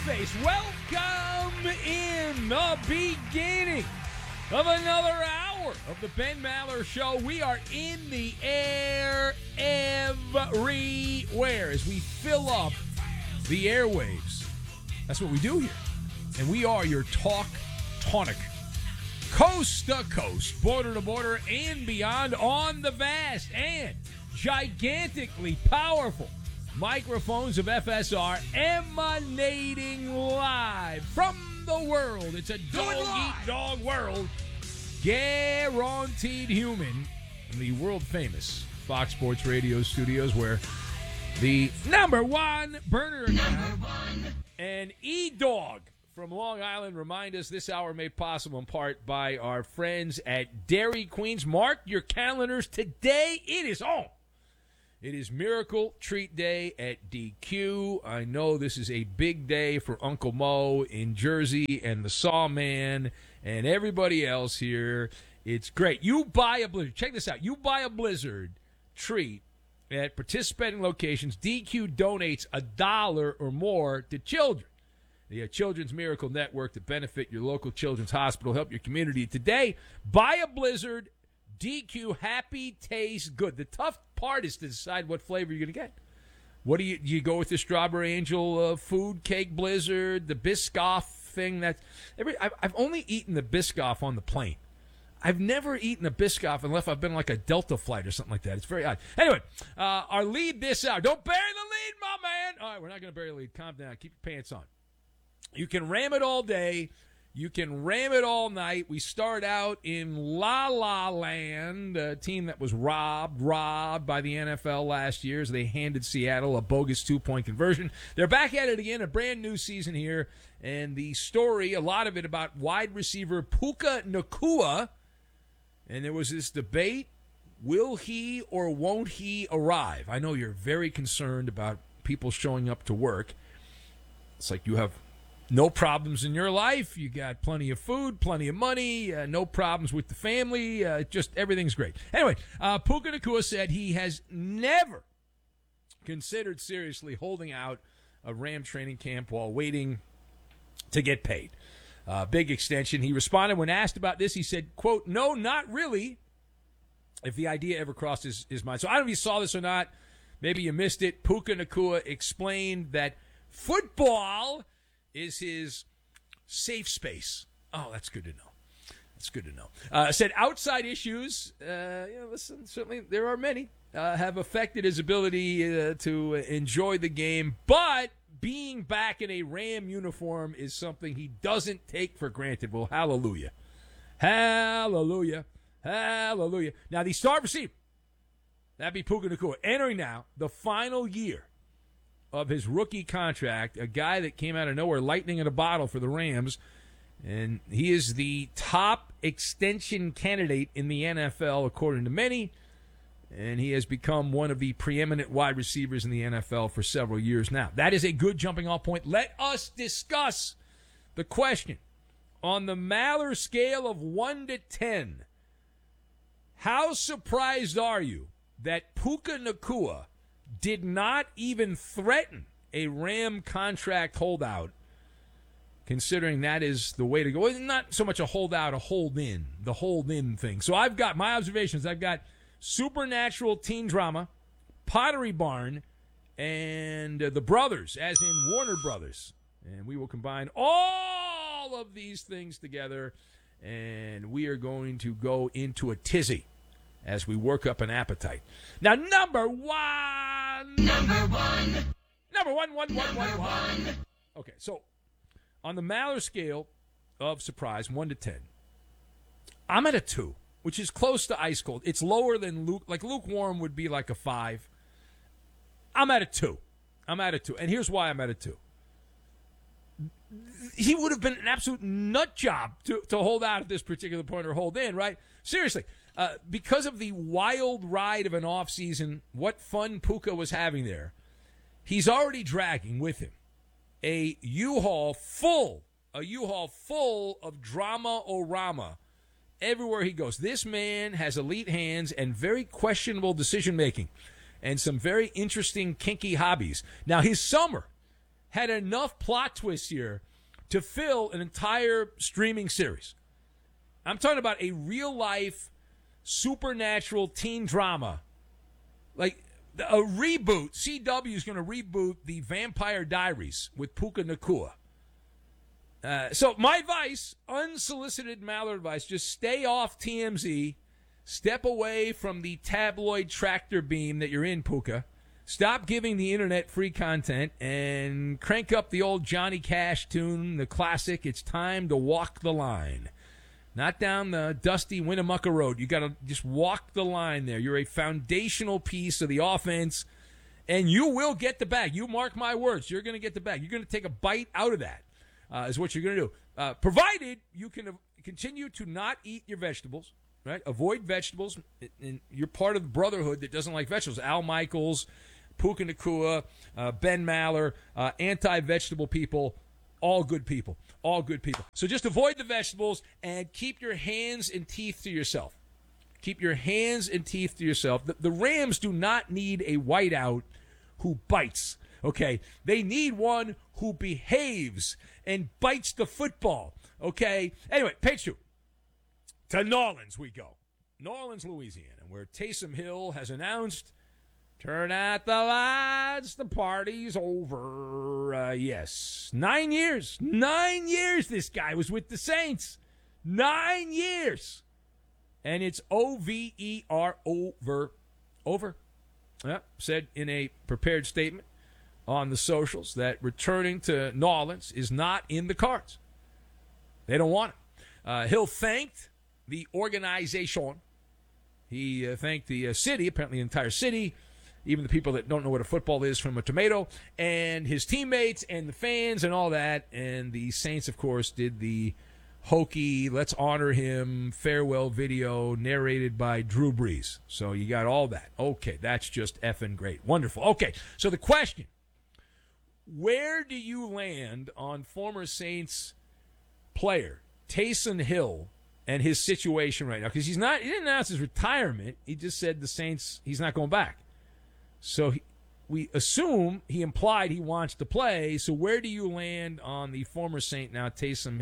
face. Welcome in the beginning of another hour of the Ben Maller Show. We are in the air everywhere as we fill up the airwaves. That's what we do here. And we are your talk tonic. Coast to coast, border to border, and beyond on the vast and gigantically powerful microphones of FSR emanating live from the world. It's a dog-eat-dog world. Guaranteed human in the world-famous Fox Sports Radio studios where the number one burner and E-Dog from Long Island remind us this hour made possible in part by our friends at Dairy Queens. Mark your calendars. Today it is on. It is Miracle Treat Day at DQ. I know this is a big day for Uncle Mo in Jersey and the Sawman and everybody else here. It's great. You buy a Blizzard. Check this out. You buy a Blizzard treat at participating locations. DQ donates $1 or more to children. The Children's Miracle Network to benefit your local children's hospital, help your community. Today, buy a Blizzard. DQ, happy, taste good. The tough part is to decide what flavor you're going to get. What do you go with the Strawberry Angel food cake Blizzard, the Biscoff thing? I've only eaten the Biscoff on the plane. I've never eaten a Biscoff unless I've been like a Delta flight or something like that. It's very odd. Anyway, our lead this hour. Don't bury the lead, my man. All right, we're not going to bury the lead. Calm down. Keep your pants on. You can ram it all day. You can ram it all night. We start out in La La Land, a team that was robbed by the NFL last year as they handed Seattle a bogus 2-point conversion. They're back at it again, a brand new season here. And the story, a lot of it about wide receiver Puka Nacua. And there was this debate, will he or won't he arrive? I know you're very concerned about people showing up to work. It's like you have no problems in your life. You got plenty of food, plenty of money, no problems with the family. Just everything's great. Anyway, Puka Nacua said he has never considered seriously holding out a Ram training camp while waiting to get paid. Big extension. He responded when asked about this. He said, quote, no, not really, if the idea ever crossed his mind. So I don't know if you saw this or not. Maybe you missed it. Puka Nacua explained that football is his safe space. Oh, that's good to know. That's good to know. Said outside issues, listen, certainly there are many, have affected his ability to enjoy the game, but being back in a Ram uniform is something he doesn't take for granted. Well, hallelujah. Hallelujah. Hallelujah. Now, the star receiver, that'd be Puka Nacua, entering now the final year of his rookie contract, a guy that came out of nowhere, lightning in a bottle for the Rams, and he is the top extension candidate in the NFL, according to many, and he has become one of the preeminent wide receivers in the NFL for several years now. That is a good jumping-off point. Let us discuss the question. On the Maller scale of 1 to 10, how surprised are you that Puka Nacua did not even threaten a Ram contract holdout, considering that is the way to go? It's not so much a holdout, a hold-in, the hold-in thing. So I've got my observations. I've got Supernatural Teen Drama, Pottery Barn, and the Brothers, as in Warner Brothers. And we will combine all of these things together, and we are going to go into a tizzy as we work up an appetite. Now, number one. Okay, so on the Maller scale of surprise, 1 to 10, I'm at a 2, which is close to ice cold. It's lower than lukewarm would be like a 5. I'm at a 2. And here's why I'm at a 2. He would have been an absolute nut job to hold out at this particular point or hold in, right? Seriously. Because of the wild ride of an offseason, what fun Puka was having there, he's already dragging with him a U-Haul full of drama-o-rama everywhere he goes. This man has elite hands and very questionable decision-making and some very interesting, kinky hobbies. Now, his summer had enough plot twists here to fill an entire streaming series. I'm talking about a real-life, supernatural teen drama. Like a reboot. CW is going to reboot the Vampire Diaries with Puka Nacua. So my advice, unsolicited Maller advice, just stay off TMZ. Step away from the tabloid tractor beam that you're in, Puka. Stop giving the internet free content and crank up the old Johnny Cash tune, the classic, It's Time to Walk the Line. Not down the dusty Winnemucca Road. You got to just walk the line there. You're a foundational piece of the offense, and you will get the bag. You mark my words. You're going to get the bag. You're going to take a bite out of that, is what you're going to do. Provided you can continue to not eat your vegetables, right? Avoid vegetables. And you're part of the brotherhood that doesn't like vegetables. Al Michaels, Puka Nacua, Ben Maller, anti-vegetable people. All good people. All good people. So just avoid the vegetables and keep your hands and teeth to yourself. Keep your hands and teeth to yourself. The Rams do not need a whiteout who bites, okay? They need one who behaves and bites the football, okay? Anyway, page 2. To New Orleans we go. New Orleans, Louisiana, where Taysom Hill has announced, turn out the lights, the party's over. Yes. 9 years. 9 years this guy was with the Saints. 9 years. And it's over, over. Over. Yep. Said in a prepared statement on the socials that returning to New Orleans is not in the cards. They don't want it. Hill thanked the organization. He thanked the city, apparently the entire city, even the people that don't know what a football is from a tomato, and his teammates and the fans and all that. And the Saints, of course, did the hokey, let's honor him, farewell video narrated by Drew Brees. So you got all that. Okay, that's just effing great. Wonderful. Okay, so the question, where do you land on former Saints player Taysom Hill and his situation right now? Because he didn't announce his retirement. He just said the Saints, he's not going back. So we assume he implied he wants to play. So where do you land on the former Saint now Taysom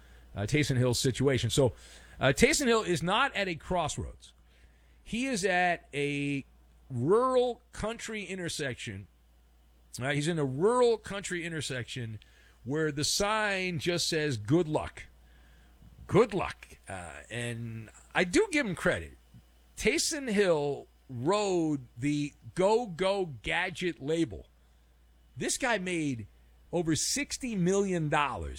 Hill's situation? So Taysom Hill is not at a crossroads. He is at a rural country intersection. He's in a rural country intersection where the sign just says good luck. Good luck. And I do give him credit. Taysom Hill rode the Go Gadget label. This guy made over $60 million,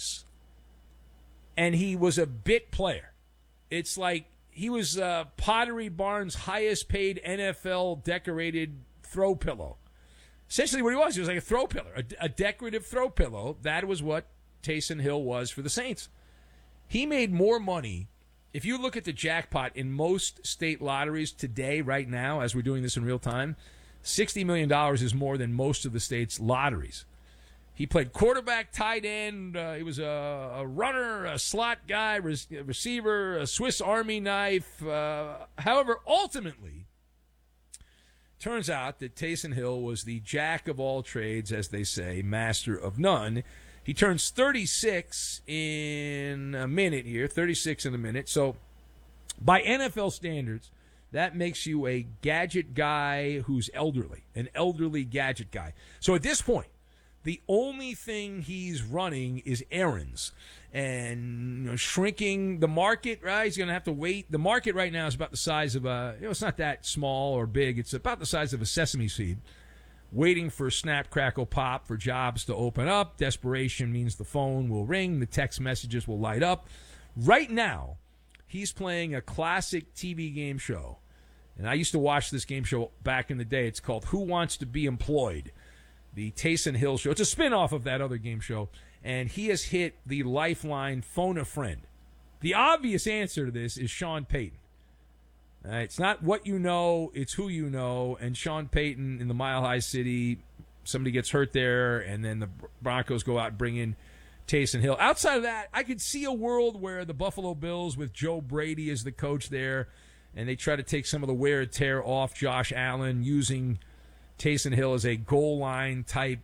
and he was a bit player. It's like he was Pottery Barn's highest paid NFL decorated throw pillow. Essentially what he was like a throw pillow, a decorative throw pillow. That was what Taysom Hill was for the Saints. He made more money. If you look at the jackpot in most state lotteries today, right now, as we're doing this in real time, $60 million is more than most of the state's lotteries. He played quarterback, tight end. He was a runner, a slot guy, receiver, a Swiss Army knife. However, ultimately, turns out that Taysom Hill was the jack of all trades, as they say, master of none. He turns 36 in a minute here, 36 in a minute. So by NFL standards, that makes you a gadget guy who's elderly, an elderly gadget guy. So at this point, the only thing he's running is errands and shrinking the market, right? He's going to have to wait. The market right now is about the size of it's not that small or big. It's about the size of a sesame seed. Waiting for snap, crackle, pop for jobs to open up. Desperation means the phone will ring. The text messages will light up. Right now, he's playing a classic TV game show. And I used to watch this game show back in the day. It's called Who Wants to Be Employed? The Taysom Hill Show. It's a spinoff of that other game show. And he has hit the lifeline phone a friend. The obvious answer to this is Sean Payton. It's not what you know, it's who you know. And Sean Payton in the Mile High City, somebody gets hurt there, and then the Broncos go out and bring in Taysom Hill. Outside of that, I could see a world where the Buffalo Bills with Joe Brady as the coach there, and they try to take some of the wear and tear off Josh Allen using Taysom Hill as a goal line type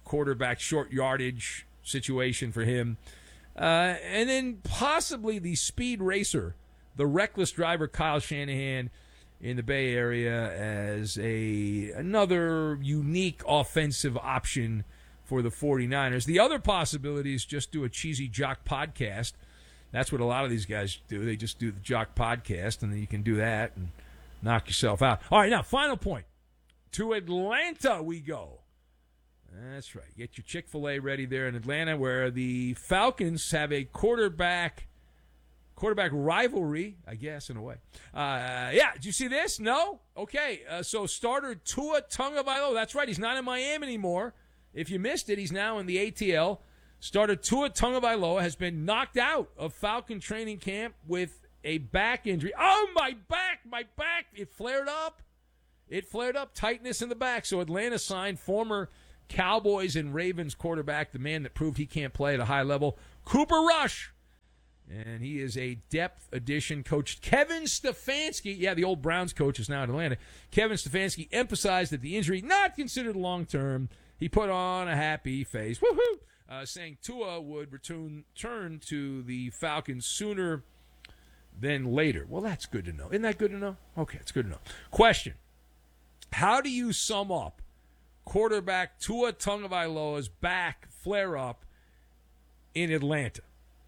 quarterback short yardage situation for him. And then possibly the speed racer, the reckless driver Kyle Shanahan in the Bay Area as another unique offensive option for the 49ers. The other possibility is just do a cheesy jock podcast. That's what a lot of these guys do. They just do the jock podcast, and then you can do that and knock yourself out. All right, now, final point. To Atlanta we go. That's right. Get your Chick-fil-A ready there in Atlanta, where the Falcons have a quarterback rivalry, I guess, in a way. Did you see this? No? Okay, so starter Tua Tagovailoa. That's right, he's not in Miami anymore. If you missed it, he's now in the ATL. Starter Tua Tagovailoa has been knocked out of Falcon training camp with a back injury. Oh, my back! It flared up. Tightness in the back. So Atlanta signed former Cowboys and Ravens quarterback, the man that proved he can't play at a high level, Cooper Rush. And he is a depth addition. Coach Kevin Stefanski, the old Browns coach is now in Atlanta. Kevin Stefanski emphasized that the injury not considered long-term. He put on a happy face, woohoo, saying Tua would return to the Falcons sooner than later. Well, that's good to know. Isn't that good to know? Okay, it's good to know. Question: how do you sum up quarterback Tua Tagovailoa's back flare-up in Atlanta?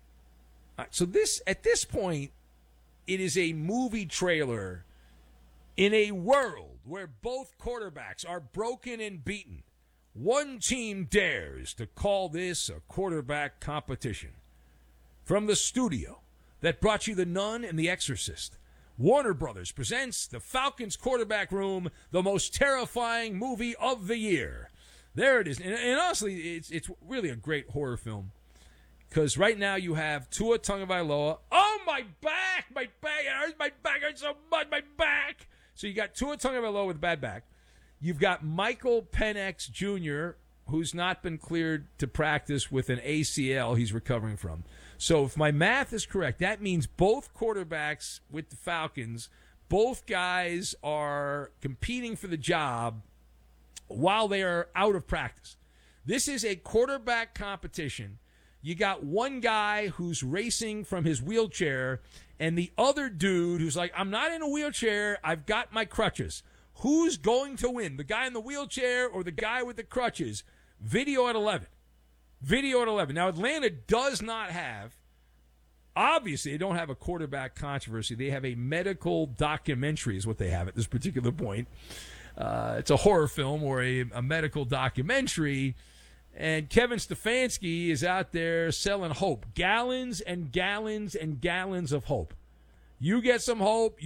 So at this point, it is a movie trailer in a world where both quarterbacks are broken and beaten. One team dares to call this a quarterback competition. From the studio that brought you The Nun and The Exorcist, Warner Brothers presents The Falcons Quarterback Room, the most terrifying movie of the year. There it is. And honestly, it's really a great horror film. Because right now you have Tua Tagovailoa. Oh, my back! My back hurts so much, my back! So you got Tua Tagovailoa with a bad back. You've got Michael Penix Jr., who's not been cleared to practice with an ACL he's recovering from. So if my math is correct, that means both quarterbacks with the Falcons, both guys are competing for the job while they are out of practice. This is a quarterback competition. You got one guy who's racing from his wheelchair and the other dude who's like, I'm not in a wheelchair, I've got my crutches. Who's going to win, the guy in the wheelchair or the guy with the crutches? Video at 11. Now, Atlanta does not have, obviously, they don't have a quarterback controversy. They have a medical documentary is what they have at this particular point. It's a horror film or a medical documentary. And Kevin Stefanski is out there selling hope. Gallons and gallons and gallons of hope. You get some hope.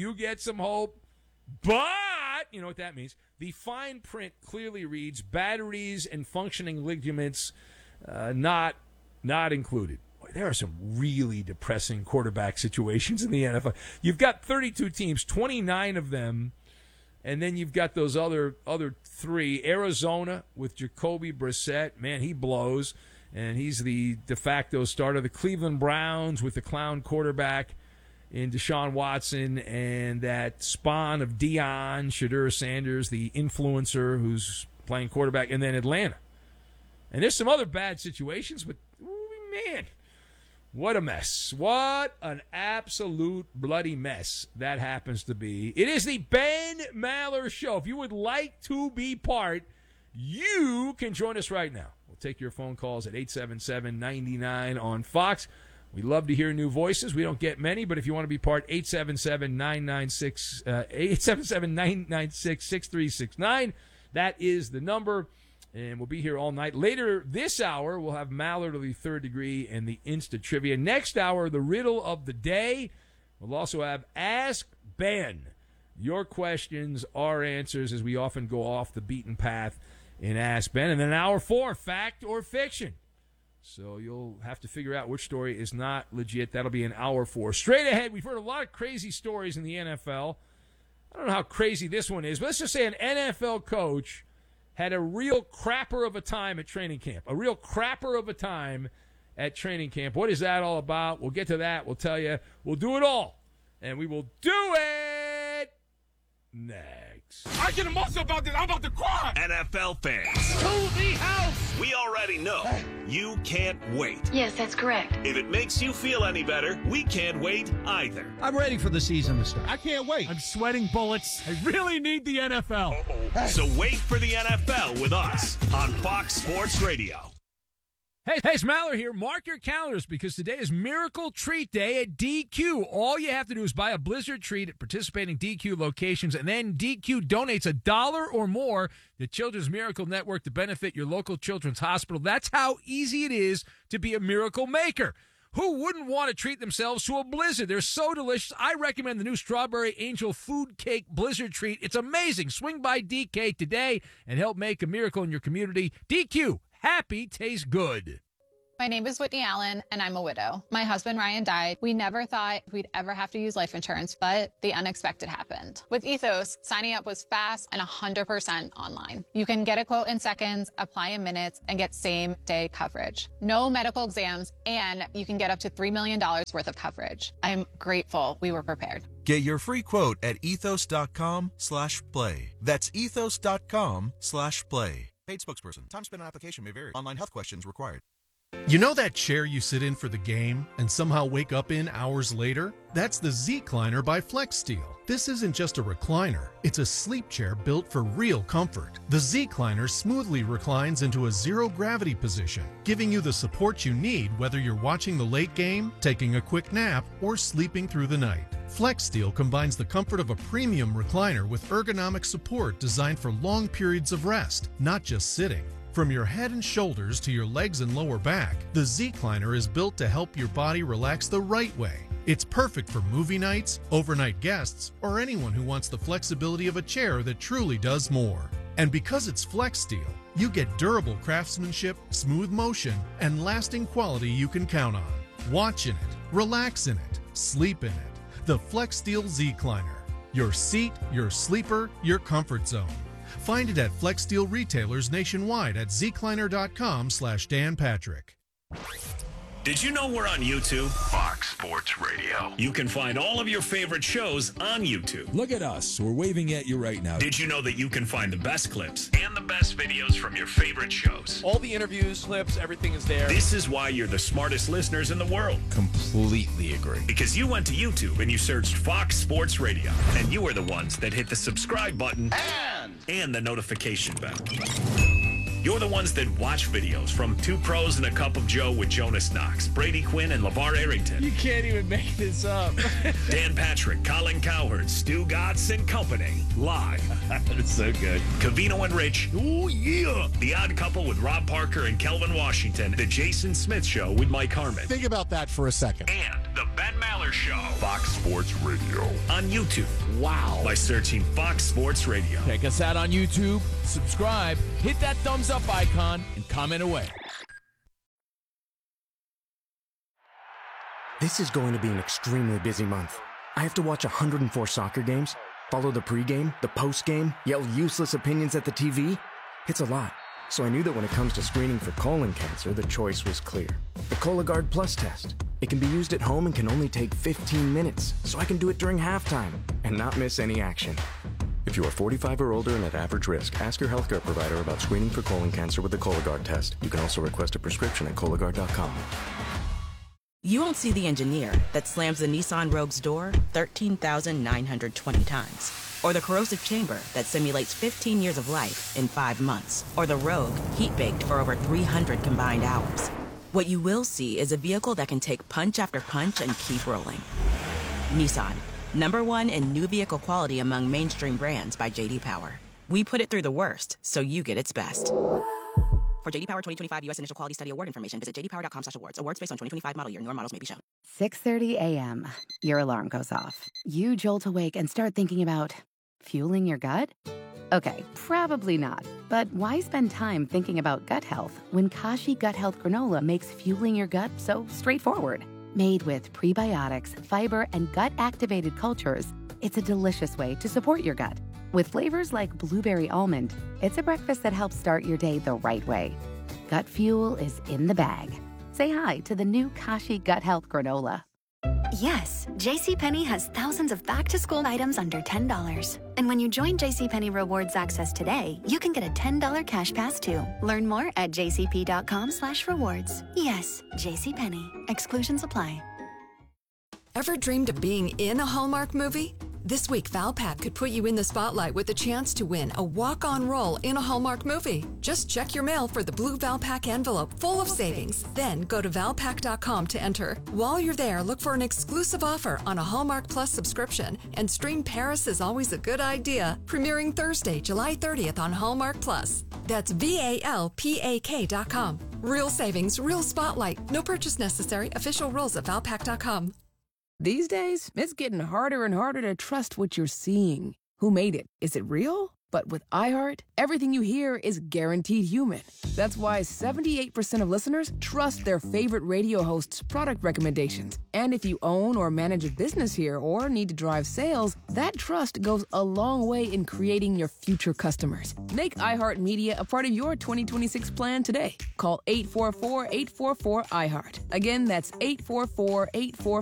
But, you know what that means. The fine print clearly reads batteries and functioning ligaments not included. Boy, there are some really depressing quarterback situations in the NFL. You've got 32 teams, 29 of them. And then you've got those other three. Arizona with Jacoby Brissett. Man, he blows. And he's the de facto starter. The Cleveland Browns with the clown quarterback in Deshaun Watson. And that spawn of Deion, Shadur Sanders, the influencer who's playing quarterback. And then Atlanta. And there's some other bad situations. But, man, what a mess. What an absolute bloody mess that happens to be. It is the Ben Maller Show. If you would like to be part, you can join us right now. We'll take your phone calls at 877-99 on Fox. We love to hear new voices. We don't get many, but if you want to be part, 877-996-6369. That is the number. And we'll be here all night. Later this hour, we'll have Mallard of the Third Degree and the Insta Trivia. Next hour, the riddle of the day. We'll also have Ask Ben. Your questions, our answers, as we often go off the beaten path in Ask Ben. And then hour 4, fact or fiction. So you'll have to figure out which story is not legit. That'll be in hour 4. Straight ahead, we've heard a lot of crazy stories in the NFL. I don't know how crazy this one is, but let's just say an NFL coach had a real crapper of a time at training camp. What is that all about? We'll get to that. We'll tell you. We'll do it all. And we will do it next. I get emotional about this. I'm about to cry. NFL fans. To the house. We are know you can't wait. Yes, that's correct. If it makes you feel any better, we can't wait either. I'm ready for the season to start. I can't wait. I'm sweating bullets. I really need the NFL. So wait for the NFL with us on Fox Sports Radio. Hey, it's Maller here. Mark your calendars because today is Miracle Treat Day at DQ. All you have to do is buy a Blizzard treat at participating DQ locations, and then DQ donates $1 or more to Children's Miracle Network to benefit your local children's hospital. That's how easy it is to be a miracle maker. Who wouldn't want to treat themselves to a Blizzard? They're so delicious. I recommend the new Strawberry Angel Food Cake Blizzard treat. It's amazing. Swing by DK today and help make a miracle in your community. DQ. Happy tastes good. My name is Whitney Allen, and I'm a widow. My husband, Ryan, died. We never thought we'd ever have to use life insurance, but the unexpected happened. With Ethos, signing up was fast and 100% online. You can get a quote in seconds, apply in minutes, and get same-day coverage. No medical exams, and you can get up to $3 million worth of coverage. I'm grateful we were prepared. Get your free quote at ethos.com/play. That's ethos.com/play. Paid spokesperson. Time spent on application may vary. Online health questions required. You know that chair you sit in for the game and somehow wake up in hours later? That's the Z-Cliner by FlexSteel. This isn't just a recliner. It's a sleep chair built for real comfort. The Z-Cliner smoothly reclines into a zero-gravity position, giving you the support you need whether you're watching the late game, taking a quick nap, or sleeping through the night. FlexSteel combines the comfort of a premium recliner with ergonomic support designed for long periods of rest, not just sitting. From your head and shoulders to your legs and lower back, the Z-Cliner is built to help your body relax the right way. It's perfect for movie nights, overnight guests, or anyone who wants the flexibility of a chair that truly does more. And because it's FlexSteel, you get durable craftsmanship, smooth motion, and lasting quality you can count on. Watch in it, relax in it, sleep in it. The FlexSteel Z-Cliner. Your seat, your sleeper, your comfort zone. Find it at FlexSteel retailers nationwide at zcliner.com/Dan Patrick. Did you know we're on YouTube? Fox Sports Radio. You can find all of your favorite shows on YouTube. Look at us. We're waving at you right now. Did you know that you can find the best clips and the best videos from your favorite shows? All the interviews, clips, everything is there. This is why you're the smartest listeners in the world. Completely agree. Because you went to YouTube and you searched Fox Sports Radio, and you were the ones that hit the subscribe button and the notification bell. You're the ones that watch videos from Two Pros and a Cup of Joe with Jonas Knox, Brady Quinn, and LeVar Arrington. You can't even make this up. Dan Patrick, Colin Cowherd, Stu Gatz, and company. Live. That's so good. Covino and Rich. Oh, yeah. The Odd Couple with Rob Parker and Kelvin Washington. The Jason Smith Show with Mike Harmon. Think about that for a second. And the Ben Maller Show. Fox Sports Radio. On YouTube. Wow. By searching Fox Sports Radio. Check us out on YouTube, subscribe, hit that thumbs up icon, and comment away. This is going to be an extremely busy month. I have to watch 104 soccer games, follow the pregame, the postgame, yell useless opinions at the TV. It's a lot. So I knew that when it comes to screening for colon cancer, the choice was clear. The Cologuard Plus test. It can be used at home and can only take 15 minutes, so I can do it during halftime and not miss any action. If you are 45 or older and at average risk, ask your healthcare provider about screening for colon cancer with the Cologuard test. You can also request a prescription at Cologuard.com. You won't see the engineer that slams the Nissan Rogue's door 13,920 times. Or the corrosive chamber that simulates 15 years of life in 5 months. Or the Rogue heat-baked for over 300 combined hours. What you will see is a vehicle that can take punch after punch and keep rolling. Nissan. #1 in new vehicle quality among mainstream brands by J.D. Power. We put it through the worst, so you get its best. For J.D. Power 2025 U.S. Initial Quality Study Award information, visit jdpower.com/awards. Awards based on 2025 model year. Newer models may be shown. 6:30 a.m. Your alarm goes off. You jolt awake and start thinking about fueling your gut? Okay, probably not. But why spend time thinking about gut health when Kashi Gut Health Granola makes fueling your gut so straightforward? Made with prebiotics, fiber, and gut-activated cultures, it's a delicious way to support your gut. With flavors like blueberry almond, it's a breakfast that helps start your day the right way. Gut fuel is in the bag. Say hi to the new Kashi Gut Health Granola. Yes, JCPenney has thousands of back-to-school items under $10. And when you join JCPenney Rewards Access today, you can get a $10 cash pass too. Learn more at jcp.com/rewards. Yes, JCPenney. Exclusions apply. Ever dreamed of being in a Hallmark movie? This week, Valpak could put you in the spotlight with the chance to win a walk-on role in a Hallmark movie. Just check your mail for the blue Valpak envelope full of savings. Then go to valpak.com to enter. While you're there, look for an exclusive offer on a Hallmark Plus subscription and stream Paris is Always a Good Idea, premiering Thursday, July 30th on Hallmark Plus. That's VALPAK.com. Real savings, real spotlight. No purchase necessary. Official rules at valpak.com. These days, it's getting harder and harder to trust what you're seeing. Who made it? Is it real? But with iHeart, everything you hear is guaranteed human. That's why 78% of listeners trust their favorite radio host's product recommendations. And if you own or manage a business here or need to drive sales, that trust goes a long way in creating your future customers. Make iHeartMedia a part of your 2026 plan today. Call 844-844-iHeart. Again, that's 844-844